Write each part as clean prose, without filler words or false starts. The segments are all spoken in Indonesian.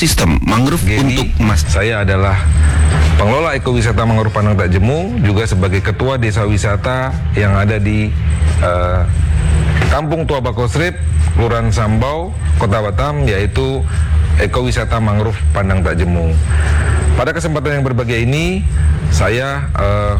ekosistem mangrove untuk Mas. Saya adalah pengelola ekowisata mangrove Pandang Tak Jemu, juga sebagai ketua desa wisata yang ada di Kampung Tua Bakosrip, Kelurahan Sambau, Kota Batam, yaitu ekowisata mangrove Pandang Tak Jemu. Pada kesempatan yang berbahagia ini, saya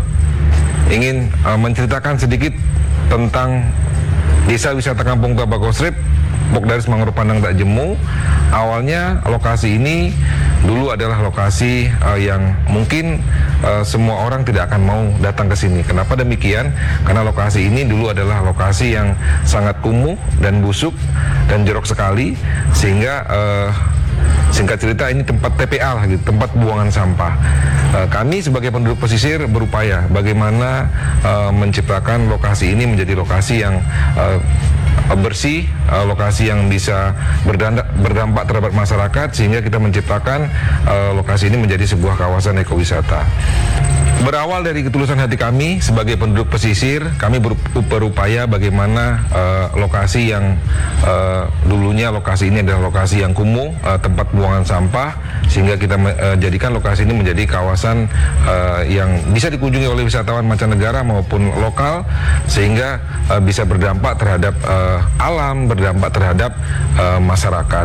ingin menceritakan sedikit tentang desa wisata Kampung Tua Bakosrip, Bokdaris Mangrove Pandang Tak Jemu. Awalnya lokasi ini dulu adalah lokasi yang mungkin semua orang tidak akan mau datang ke sini. Kenapa demikian? Karena lokasi ini dulu adalah lokasi yang sangat kumuh dan busuk dan jorok sekali, sehingga singkat cerita ini tempat TPA lah gitu, tempat buangan sampah. Kami sebagai penduduk pesisir berupaya bagaimana menciptakan lokasi ini menjadi lokasi yang bersih, lokasi yang bisa berdampak terhadap masyarakat, sehingga kita menciptakan lokasi ini menjadi sebuah kawasan ekowisata. Berawal dari ketulusan hati kami sebagai penduduk pesisir, kami berupaya bagaimana lokasi yang dulunya lokasi ini adalah lokasi yang kumuh, tempat buangan sampah, sehingga kita jadikan lokasi ini menjadi kawasan yang bisa dikunjungi oleh wisatawan mancanegara maupun lokal, sehingga bisa berdampak terhadap alam, berdampak terhadap masyarakat.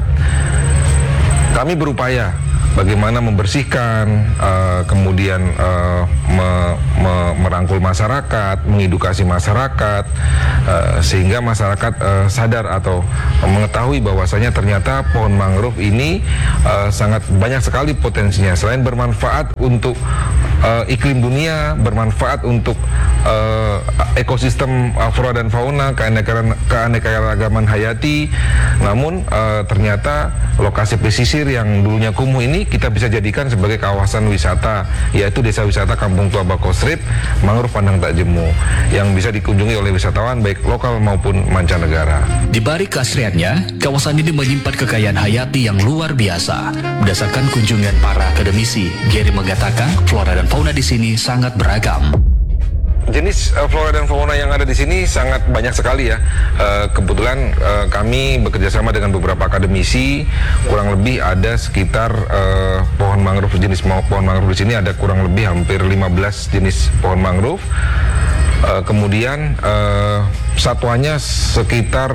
Kami berupaya bagaimana membersihkan, kemudian merangkul masyarakat, mengedukasi masyarakat, sehingga masyarakat sadar atau mengetahui bahwasanya ternyata pohon mangrove ini sangat banyak sekali potensinya. Selain bermanfaat untuk iklim dunia, bermanfaat untuk ekosistem flora dan fauna, keanekaragaman hayati, namun ternyata lokasi pesisir yang dulunya kumuh ini kita bisa jadikan sebagai kawasan wisata, yaitu desa wisata Kampung Tua Bakosrip, Mangrove Pandang Tak Jemu, yang bisa dikunjungi oleh wisatawan baik lokal maupun mancanegara. Di balik keasriannya, kawasan ini menyimpan kekayaan hayati yang luar biasa. Berdasarkan kunjungan para akademisi, Gary mengatakan flora dan fauna di sini sangat beragam. Jenis flora dan fauna yang ada di sini sangat banyak sekali ya. Kebetulan kami bekerjasama dengan beberapa akademisi, kurang lebih ada sekitar pohon mangrove, jenis pohon mangrove di sini ada kurang lebih hampir 15 jenis pohon mangrove. Kemudian satwanya sekitar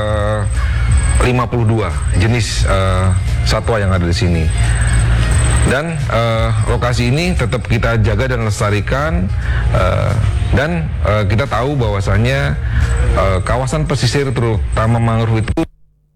52 jenis satwa yang ada di sini. Dan lokasi ini tetap kita jaga dan lestarikan, dan kita tahu bahwasannya kawasan pesisir terutama mangrove itu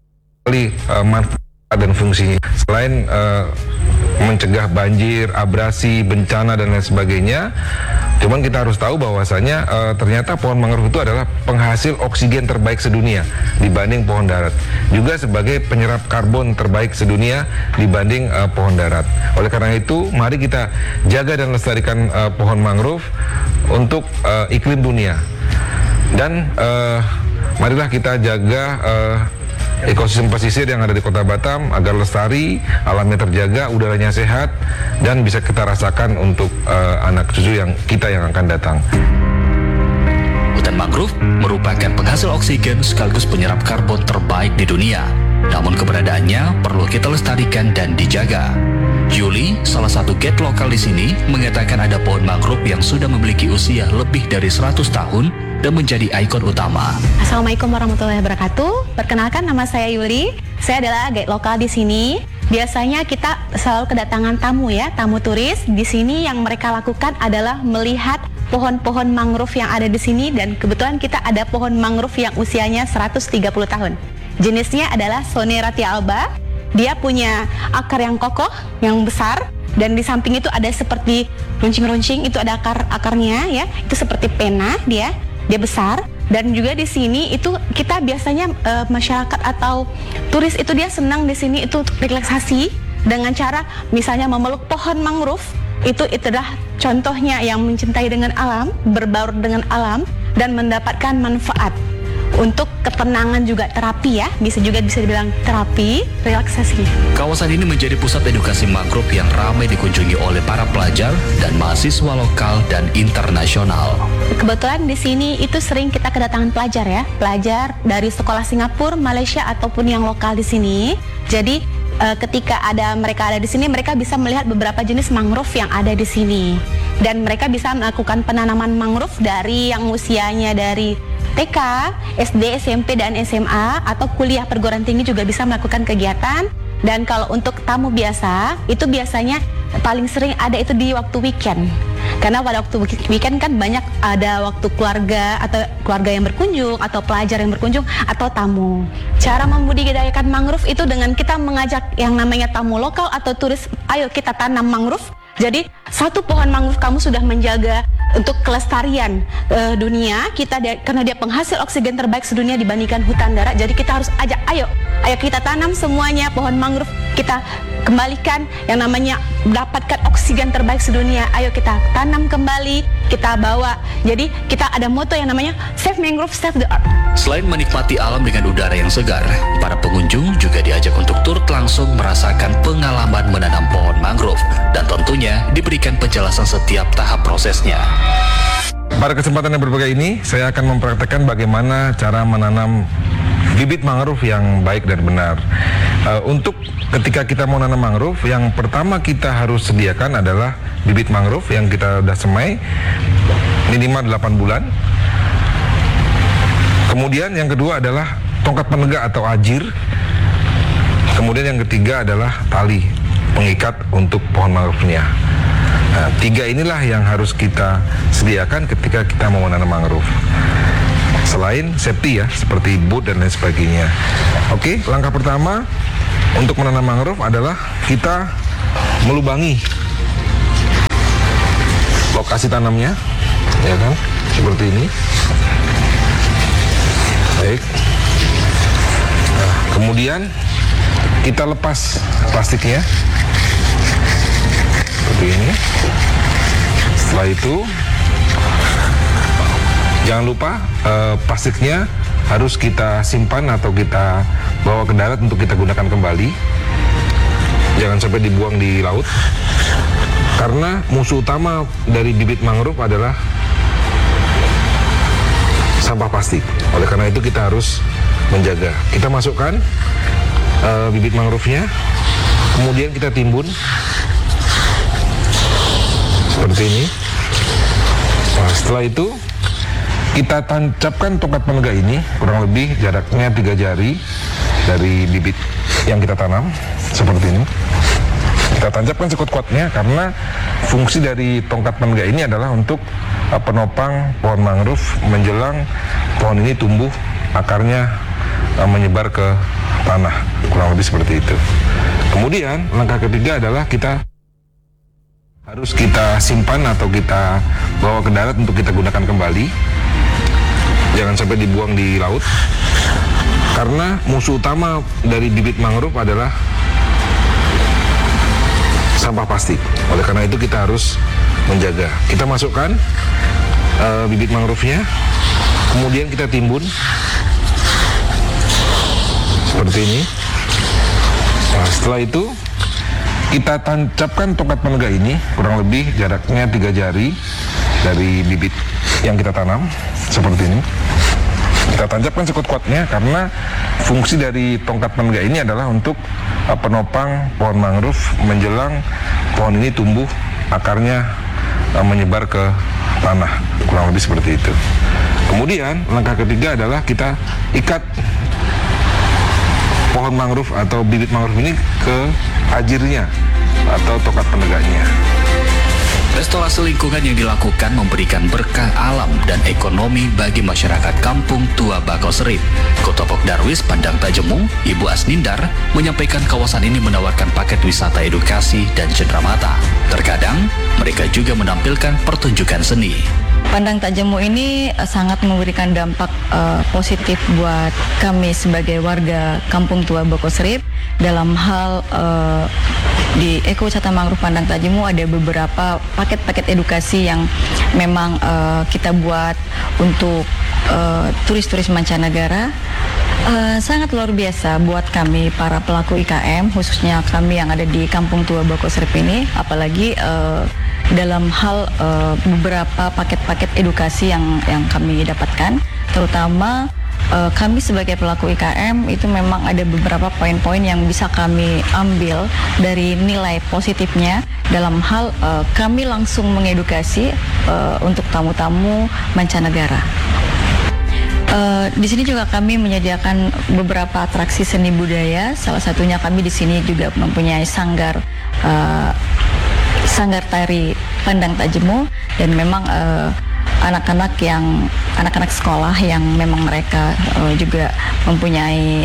manfaat dan fungsinya. Selain mencegah banjir, abrasi, bencana dan lain sebagainya, cuman kita harus tahu bahwasanya ternyata pohon mangrove itu adalah penghasil oksigen terbaik sedunia dibanding pohon darat, juga sebagai penyerap karbon terbaik sedunia dibanding pohon darat. Oleh karena itu, mari kita jaga dan lestarikan pohon mangrove untuk iklim dunia, dan marilah kita jaga ekosistem pesisir yang ada di Kota Batam agar lestari, alamnya terjaga, udaranya sehat, dan bisa kita rasakan untuk anak cucu kita yang akan datang. Hutan mangrove merupakan penghasil oksigen sekaligus penyerap karbon terbaik di dunia. Namun keberadaannya perlu kita lestarikan dan dijaga. Yuli, salah satu guide lokal di sini, mengatakan ada pohon mangrove yang sudah memiliki usia lebih dari 100 tahun dan menjadi ikon utama. Assalamualaikum warahmatullahi wabarakatuh. Perkenalkan, nama saya Yuli. Saya adalah guide lokal di sini. Biasanya kita selalu kedatangan tamu ya, tamu turis. Di sini yang mereka lakukan adalah melihat pohon-pohon mangrove yang ada di sini, dan kebetulan kita ada pohon mangrove yang usianya 130 tahun. Jenisnya adalah Sonerratia alba. Dia punya akar yang kokoh, yang besar, dan di samping itu ada seperti runcing-runcing, itu ada akarnya ya. Itu seperti pena dia besar. Dan juga di sini itu kita biasanya masyarakat atau turis itu dia senang di sini itu relaksasi dengan cara misalnya memeluk pohon mangrove. Itu adalah contohnya yang mencintai dengan alam, berbaur dengan alam, dan mendapatkan manfaat untuk ketenangan, juga terapi ya, bisa dibilang terapi, relaksasi. Kawasan ini menjadi pusat edukasi mangrove yang ramai dikunjungi oleh para pelajar dan mahasiswa lokal dan internasional. Kebetulan di sini itu sering kita kedatangan pelajar ya, pelajar dari sekolah Singapura, Malaysia ataupun yang lokal di sini. Jadi ketika mereka ada di sini, mereka bisa melihat beberapa jenis mangrove yang ada di sini, dan mereka bisa melakukan penanaman mangrove dari yang usianya dari TK, SD, SMP, dan SMA, atau kuliah perguruan tinggi juga bisa melakukan kegiatan. Dan kalau untuk tamu biasa, itu biasanya paling sering ada itu di waktu weekend. Karena pada waktu weekend kan banyak ada waktu keluarga atau keluarga yang berkunjung, atau pelajar yang berkunjung, atau tamu. Cara membudidayakan mangrove itu dengan kita mengajak yang namanya tamu lokal atau turis, ayo kita tanam mangrove. Jadi satu pohon mangrove kamu sudah menjaga untuk kelestarian dunia kita, karena dia penghasil oksigen terbaik sedunia dibandingkan hutan darat. Jadi kita harus ajak, ayo kita tanam semuanya pohon mangrove, kita kembalikan yang namanya mendapatkan oksigen terbaik sedunia. Ayo kita tanam kembali, kita bawa. Jadi kita ada moto yang namanya Save Mangrove, Save the Earth. Selain menikmati alam dengan udara yang segar, para pengunjung juga diajak untuk turut langsung merasakan pengalaman menanam pohon mangrove, dan tentunya diberikan penjelasan setiap tahap prosesnya. Pada kesempatan yang berbahagia ini, saya akan mempraktekkan bagaimana cara menanam bibit mangrove yang baik dan benar. Untuk ketika kita mau nanam mangrove, yang pertama kita harus sediakan adalah bibit mangrove yang kita sudah semai minimal 8 bulan. Kemudian yang kedua adalah tongkat penegak atau ajir. Kemudian yang ketiga adalah tali pengikat untuk pohon mangrove-nya. Nah, 3 inilah yang harus kita sediakan ketika kita mau menanam mangrove. Selain safety ya, seperti boot dan lain sebagainya. Oke, langkah pertama untuk menanam mangrove adalah kita melubangi lokasi tanamnya, ya kan, seperti ini. Baik. Nah, kemudian kita lepas plastiknya seperti ini. Setelah itu jangan lupa plastiknya harus kita simpan atau kita bawa ke darat untuk kita gunakan kembali. Jangan sampai dibuang di laut, karena musuh utama dari bibit mangrove adalah sampah plastik. Oleh karena itu kita harus menjaga. Kita masukkan bibit mangrove-nya, kemudian kita timbun seperti ini. Nah, setelah itu kita tancapkan tongkat penegak ini kurang lebih jaraknya 3 jari dari bibit yang kita tanam seperti ini. Kita tancapkan sekuat-kuatnya, karena fungsi dari tongkat penegak ini adalah untuk penopang pohon mangrove menjelang pohon ini tumbuh, akarnya menyebar ke tanah, kurang lebih seperti itu. Kemudian langkah ketiga adalah kita harus kita simpan atau kita bawa ke darat untuk kita gunakan kembali. Jangan sampai dibuang di laut, karena musuh utama dari bibit mangrove adalah sampah plastik. Oleh karena itu kita harus menjaga. Kita masukkan bibit mangrove-nya, kemudian kita timbun seperti ini. Nah, setelah itu kita tancapkan tongkat penegak ini kurang lebih jaraknya 3 jari dari bibit yang kita tanam seperti ini. Kita tancapkan sekuat-kuatnya, karena fungsi dari tongkat penegak ini adalah untuk penopang pohon mangrove menjelang pohon ini tumbuh, akarnya menyebar ke tanah, kurang lebih seperti itu. Kemudian langkah ketiga adalah kita ikat pohon mangrove atau bibit mangrove ini ke ajirnya atau tongkat penegaknya. Restorasi lingkungan yang dilakukan memberikan berkah alam dan ekonomi bagi masyarakat Kampung Tua Bakoserip. Kotopok Darwis Pandang Tajemu, Ibu Asnindar, menyampaikan kawasan ini menawarkan paket wisata edukasi dan cenderamata. Terkadang, mereka juga menampilkan pertunjukan seni. Pandang Tajemu ini sangat memberikan dampak positif buat kami sebagai warga Kampung Tua Bakoserip dalam hal di ekowisata mangrove Pandang Tajemu ada beberapa paket-paket edukasi yang memang kita buat untuk turis-turis mancanegara. Sangat luar biasa buat kami para pelaku IKM, khususnya kami yang ada di Kampung Tua Bakoserip ini, apalagi dalam hal beberapa paket-paket edukasi yang kami dapatkan, terutama kami sebagai pelaku IKM itu memang ada beberapa poin-poin yang bisa kami ambil dari nilai positifnya dalam hal kami langsung mengedukasi untuk tamu-tamu mancanegara. Di sini juga kami menyediakan beberapa atraksi seni budaya. Salah satunya kami di sini juga mempunyai sanggar tari Pandang Tak Jemu, dan memang anak-anak sekolah yang memang mereka juga mempunyai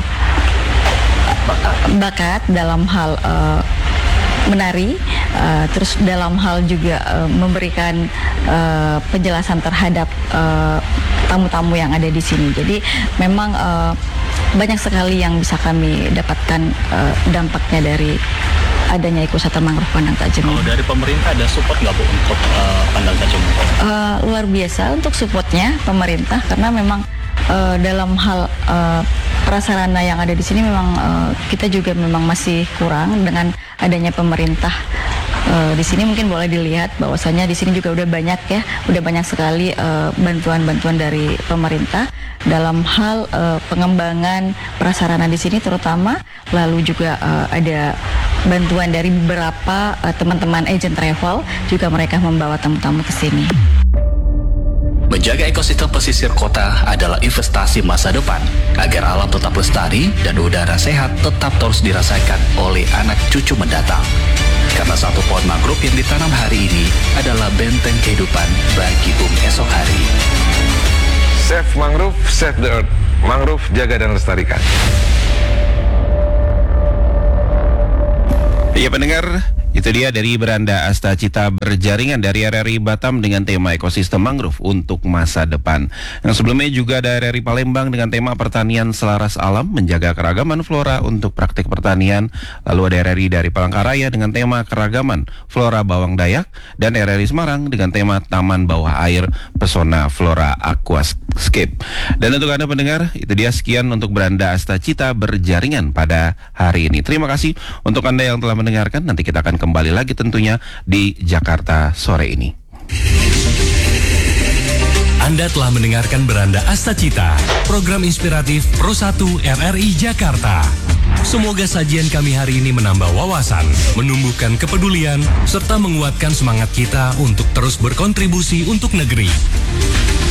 bakat dalam hal menari, terus dalam hal juga memberikan penjelasan terhadap tamu-tamu yang ada di sini. Jadi memang banyak sekali yang bisa kami dapatkan dampaknya dari adanya ekowisata mangrove Pandang Tak Jemu. Kalau dari pemerintah ada support nggak Bu untuk Pandang Tak Jemu? Luar biasa untuk supportnya pemerintah, karena memang dalam hal prasarana yang ada di sini memang kita juga memang masih kurang dengan adanya pemerintah. Di sini mungkin boleh dilihat bahwasanya di sini juga udah banyak sekali bantuan-bantuan dari pemerintah dalam hal pengembangan prasarana di sini terutama, lalu juga ada bantuan dari beberapa teman-teman agent travel, juga mereka membawa tamu-tamu ke sini. Menjaga ekosistem pesisir kota adalah investasi masa depan agar alam tetap lestari dan udara sehat tetap terus dirasakan oleh anak cucu mendatang. Karena satu pohon mangrove yang ditanam hari ini adalah benteng kehidupan bagi bumi esok hari. Save mangrove, save the earth. Mangrove jaga dan lestarikan. Iya pendengar, itu dia dari Beranda Asta Cita Berjaringan dari RRI Batam dengan tema ekosistem mangrove untuk masa depan. Yang sebelumnya juga ada RRI Palembang dengan tema pertanian selaras alam, menjaga keragaman flora untuk praktik pertanian. Lalu ada RRI dari Palangkaraya dengan tema keragaman flora bawang Dayak, dan RRI Semarang dengan tema taman bawah air pesona flora aquascape. Dan untuk Anda pendengar, itu dia sekian untuk Beranda Asta Cita Berjaringan pada hari ini. Terima kasih untuk Anda yang telah mendengarkan. Nanti kita akan kembali lagi tentunya di Jakarta sore ini. Anda telah mendengarkan Beranda Asta Cita, program inspiratif Pro 1 RRI Jakarta. Semoga sajian kami hari ini menambah wawasan, menumbuhkan kepedulian, serta menguatkan semangat kita untuk terus berkontribusi untuk negeri.